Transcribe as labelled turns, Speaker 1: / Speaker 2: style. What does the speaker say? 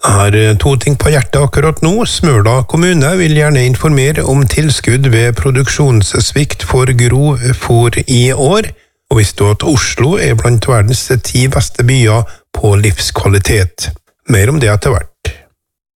Speaker 1: Har to ting på hjertet akkurat nå. Smøla kommune vil gjerne informere om tilskudd ved produksjonssvikt for grovfôr i år, og visste du at Oslo blant verdens 10 beste byer på livskvalitet. Mer om det etter hvert.